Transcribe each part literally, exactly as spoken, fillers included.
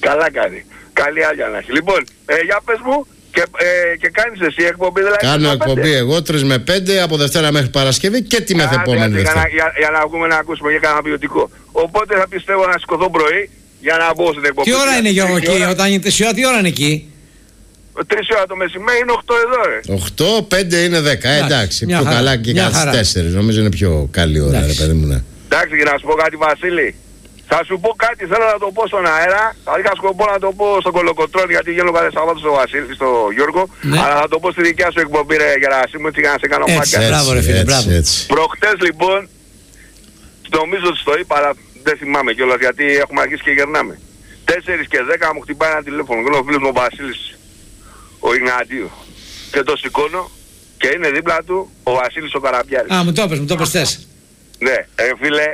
Καλά κάνει. Καλή άδεια να έχει. Λοιπόν, ε, για πες μου και, ε, και κάνεις εσύ εκπομπή δηλαδή. Κάνω εκπομπή εγώ τρεις με πέντε από Δευτέρα μέχρι Παρασκευή και τη μεθεπόμενη για, Δευτέρα. για, για να βγούμε να ακούσουμε για κανένα ποιοτικό. Οπότε θα πιστεύω να σηκωθώ πρωί για να μπω στην εκπομπή. Τι ώρα είναι Γιώργο εκεί, όταν είναι τέσσερις ώρα, τι ώρα είναι εκεί? Τρεις ώρα το μεσημέρι είναι οκτώ εδώ ρε. οκτώ, πέντε είναι δέκα, ε, εντάξει. Μια Πιο χαρά, καλά και μια κάτι χαρά. στις τέσσερις. Νομίζω είναι πιο καλή ώρα, Εντάξει. ρε παιδί μου. Ναι. Εντάξει, και να σου πω κάτι Βασίλη. Θα σου πω κάτι, θέλω να το πω στον αέρα. Θα είχα σκοπό να το πω στον Κολοκοτρώνη γιατί βγαίνω κάθε Σαββάτο στο Βασίλη, στο Γιώργο. Ναι. Αλλά θα το πω στη δικιά σου εκπομπή ρε Γερασίμου, έτσι για να σε κάνω Έτσι, μάκια. μπράβο, ρε φίλε, έτσι, μπράβο. έτσι. Προχτές λοιπόν, νομίζω ότι στο είπα, αλλά δεν θυμάμαι κιόλας γιατί έχουμε αρχίσει και γερνάμε. τέσσερις και δέκα μου χτυπάει ένα τηλέφωνο. Είναι ο φίλος μου ο Βασίλης, ο Ιγνατίου. Και το σηκώνω και είναι δίπλα του ο Βασίλης ο Καραπιάρης. Α, μου το πες, μου το πες θες. Ναι, ε, φίλε,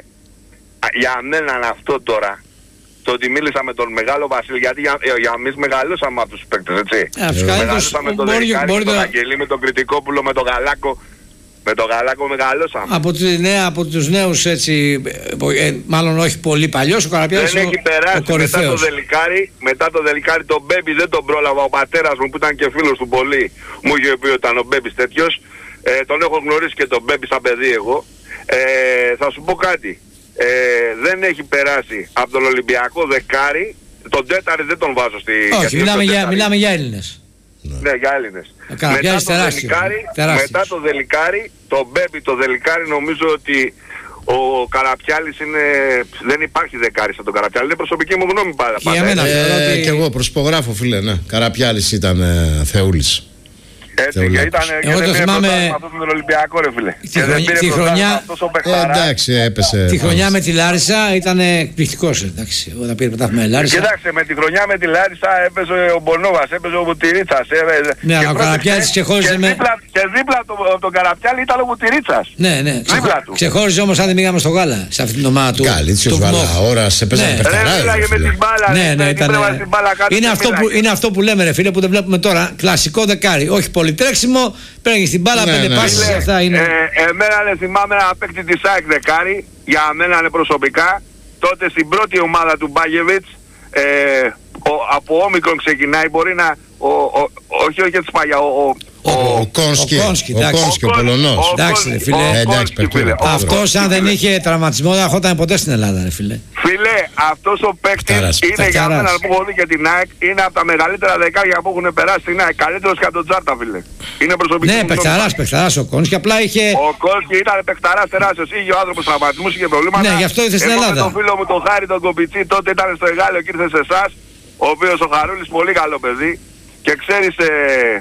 για μένα είναι αυτό τώρα. Το ότι μίλησα με τον μεγάλο Βασίλη, γιατί για, ε, για εμείς μεγαλώσαμε από τους παίκτες, έτσι. Ε, φυσικά, Μεγαλώσαμε με τον μπορεί- Δελικάρη, με μπορεί τον να- Αγγελή, με τον Κρητικόπουλο, με τον Γαλάκο. Με τον Γαλάκο μεγαλώσαμε. Από, τη νέα, από τους νέους έτσι, ε, ε, μάλλον όχι πολύ παλιός, ο Καραπιάδης Δεν ο, έχει ο περάσει μετά το κορυφαίος. Δελικάρι, μετά το Δελικάρι τον Μπέμπι δεν τον πρόλαβα. Ο πατέρας μου που ήταν και φίλος του πολύ μου είχε πει ότι ήταν ο Μπέμπις τέτοιος. Ε, τον έχω γνωρίσει και τον Μπέμπι σαν παιδί εγώ. Ε, θα σου πω κάτι. Ε, δεν έχει περάσει από τον Ολυμπιακό δεκάρι. Τον τέταρτη δεν τον βάζω στη... Όχι, γιατί μιλάμε τον για, τέταρτη. μιλάμε για Έλληνες. Ναι, για Έλληνες. Ο Καραπιάδης Μετά το τεράστιος, Δελικάρι, τεράστιος. μετά το Δελικάρι, τον Μπέμπι, το Δελικάρι νομίζω ότι ο Καραπιάλης είναι... δεν υπάρχει δεκάρι σαν τον Καραπιάλη. Είναι προσωπική μου γνώμη πάρα. Και για πάντα, μένα. έτσι. θεωρώ Ε, ότι- και εγώ προσπογράφω, φίλε, ναι. Καραπιάλης ήταν ε, θεούλης. Έτσι, και ήταν και Εγώ δεν το πήρε θυμάμαι- πρωτάθλημα αυτός με τον Ολυμπιακό ρε φίλε. Τη Και δεν χρονιά- πήρε τη πρωτάθλημα χρονιά- αυτός ο Ε, παιχταράς. εντάξει, έπεσε. Τη πάνω. χρονιά με τη Λάρισα ήταν εκπληκτικός, εντάξει, όταν πήρε πρωτάθλημα η Λάρισα. Κοίταξε, με τη χρονιά με τη Λάρισα έπαιζε ο Μπονόβας, έπαιζε ο Βουτυρίτσας. έπαιζε- Ναι, και αλλά ο πρώτη Καραπιάλης και- ξεχώριζε και με- δίπλα- Και δίπλα του- από τον Καραπιάλη ήταν ο Βουτυρίτσας. Ναι, ναι, Δίπλα του. ξεχώριζε όμως αν δεν πήγαμε στο γάλα, σε αυτή την ομάδα του. Καλίτσιος, του Βαλά, Βμόχ. ώρα σε παίζανε Ναι. Ρε παιχταράδες, μίλαγε ρε με φίλε. την μπάλα. Ναι, ρε, ναι, εκεί ήταν. πρέπει να την μπάλα κάτω Είναι και αυτό, που, μίλαγε. είναι αυτό που λέμε, ρε φίλε, που δεν βλέπουμε τώρα. Κλασικό δεκάρι. Όχι πολύ τρέξιμο, παίρνει την μπάλα, Ναι, πέντε ναι, πάσεις, ναι. αυτά είναι. Ε, εμένα δεν θυμάμαι ένα παίκτη της ΑΕΚ δεκάρι, για μένα είναι προσωπικά. Τότε στην πρώτη ομάδα του Μπάγεβιτς, ε, ο, από όμικρον ξεκινάει, μπορεί να, ο, ο, όχι όχι έτσι παλιά, ο, ο, Ο, ο Κόνσκι, ο Κόνσκι, ο εντάξει. Κόνσκι, ο Κόνσκι, Πολωνός. ο Εντάξει, ρε φίλε. Κόνσκι, Ε, εντάξει, Κόνσκι, παιχτούρα. φίλε, ο Αυτός αν δεν Κόνσκι, είχε τραυματισμό δεν ερχόταν ποτέ στην Ελλάδα, ρε φίλε. Φίλε, αυτός ο παίκτης Παιχταράς, είναι για παιχταράς. μένα που έχω δει και την ΑΕΚ, είναι από τα μεγαλύτερα δεκάρια που έχουν περάσει στην ΑΕΚ. Καλύτερος και από τον Τζάρτα, φίλε. Είναι προσωπική Ναι, μου γνώμη. παιχταράς, παιχταράς ο Κόνσκι, απλά είχε. Ο Κόνσκι ήταν παιχταράς τεράστιος, είχε ο άνθρωπος τραυματισμούς, είχε προβλήματα. Ναι, γι' αυτό ήρθε στην Εγώ Ελλάδα. με τον φίλο μου τον Χάρη τον Κομπιτσί, τότε ήταν στο Εγάλεο και ήρθε σε εσάς, ο οποίος ο Χαρούλης πολύ καλό παιδί. Και ξέρεις, ε,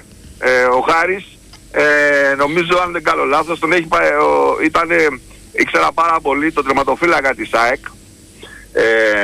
ε, ο Χάρης, ε, νομίζω αν δεν κάνω λάθος, τον έχει πάει, ο, ήταν, ήξερα πάρα πολύ τον τερματοφύλακα της ΑΕΚ. Ε,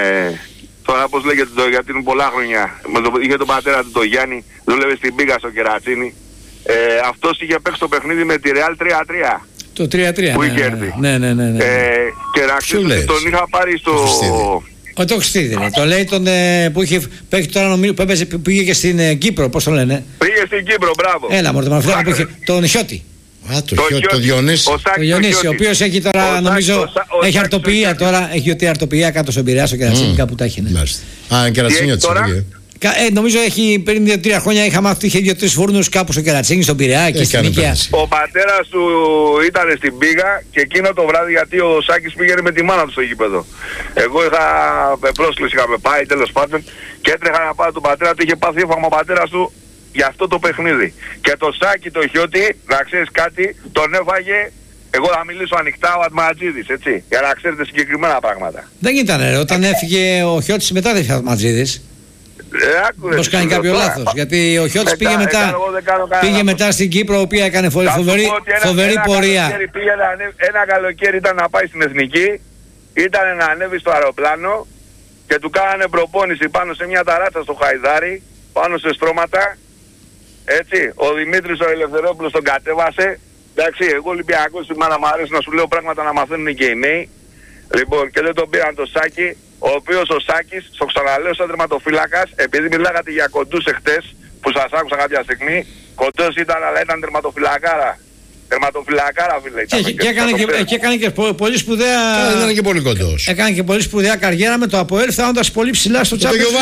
τώρα πώς λέγεται το, γιατί είναι πολλά χρόνια, με το, είχε τον πατέρα του τον Γιάννη, δούλευε στην Πίγα στο Κερατσίνη. Ε, αυτός είχε παίξει το παιχνίδι με τη Real τρία τρία. Το τρία τρία. Που Ναι, κέρδη. ναι, ναι, ναι, ναι. Ε, και να Ποιο ξέρεις λες? ότι τον είχα πάρει στο... Χριστίδη. Ο το Χριστίδη, ρε. Το λέει τον ε, που είχε παίξει τώρα νομίζω, που έπαιζε, που πήγε και στην ε, Κύπρο, πώς το λένε. Πήγε στην Κύπρο, μπράβο. Έλα, μωρέ, τον μαθητή που είχε. Τον Χιώτη. Α, το, Το χιό, το Χιώτη. Διονύση. Ο Ο Σάκης Διονύση, ο Χιώτης. οποίος έχει Ο τώρα Σάκης, νομίζω. ο Σά- ο Έχει Σάκης αρτοπία ο τώρα. Έχει ότι αρτοπία κάτω στον Πειραιά, στο Κερατσίνη, κάπου τα έχει. Ναι. Μάλιστα. Α, κερατσίνιο έχει της τώρα? έλεγε. Κα- Ε, νομίζω έχει πριν δύο τρία χρόνια είχα μάθει ότι είχε δύο-τρει φούρνους κάπου στο Κερατσίνη, στον Πειραιά, εκεί Έχει στην κάνει Νίκαια. πέραση. Ο πατέρας του ήταν στην Πίγα και εκείνο το βράδυ, γιατί ο Σάκης πήγαινε με τη μάνα του στο γήπεδο. Εγώ είχα με πρόσκληση, είχαμε πάει τέλος πάντων και έτρεχα να πάω τον πατέρα του, είχε πάθει έφαγμα ο πατέρας του για αυτό το παιχνίδι. Και το Σάκη το Χιώτη, να ξέρεις κάτι, τον έφαγε. Εγώ θα μιλήσω ανοιχτά, ο Ατματζίδης, έτσι, για να ξέρετε συγκεκριμένα πράγματα. Δεν ήταν, ρε. Όταν έφυγε ο Χιώτης μετά δεν έφυγε ο Ματζίδης. Ε, άκουρε, Πώς κάνει σου λέω κάποιο τώρα. λάθος. Γιατί ο Χιώτης Ε, πήγε κα- μετά, ε, εγώ δεν κάνω κανένα πήγε λάθος. μετά στην Κύπρο, η οποία έκανε φο- Θα σου φοβερή, πω ότι ένα- φοβερή ένα πορεία. καλοκαίρι πήγε να ανέβει- ένα καλοκαίρι ήταν να πάει στην Εθνική, ήταν να ανέβει στο αεροπλάνο και του κάνανε προπόνηση πάνω σε μια ταράτσα στο Χαϊδάρι, πάνω σε στρώματα. Έτσι, ο Δημήτρης ο Ελευθερόπουλος τον κατέβασε. Εντάξει, εγώ Ολυμπιακός σήμερα μου αρέσει να σου λέω πράγματα να μαθαίνουν και οι νέοι. Λοιπόν, και δεν τον πήραν το Σάκη, ο οποίος ο Σάκης, στο ξαναλέω σαν τερματοφύλακας, επειδή μιλάγατε για κοντούς εχθές, που σας άκουσα κάποια στιγμή, κοντός ήταν, αλλά ήταν τερματοφυλακάρα. Τερματοφυλακάρα, φίλε. Και, ήταν, και, έκανε θα το και, ξέρεις. και έκανε και πο- πολύ σπουδαία. Ήταν και πολύ κοντός. Έκανε και πολύ σπουδαία καριέρα με το Αποέλ, φτάνοντας πολύ ψηλά στο Το Champions League.